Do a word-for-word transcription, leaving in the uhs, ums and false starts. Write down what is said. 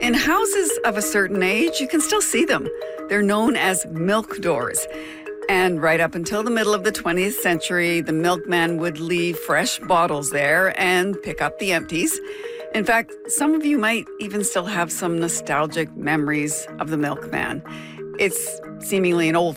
In houses of a certain age, you can still see them. They're known as milk doors. And right up until the middle of the twentieth century, the milkman would leave fresh bottles there and pick up the empties. In fact, some of you might even still have some nostalgic memories of the milkman. It's seemingly an old